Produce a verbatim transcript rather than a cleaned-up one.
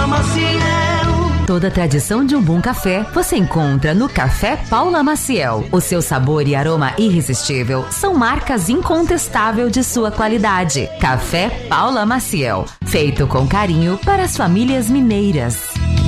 Paula Maciel. Toda a tradição de um bom café você encontra no Café Paula Maciel. O seu sabor e aroma irresistível são marcas incontestáveis de sua qualidade. Café Paula Maciel, feito com carinho para as famílias mineiras.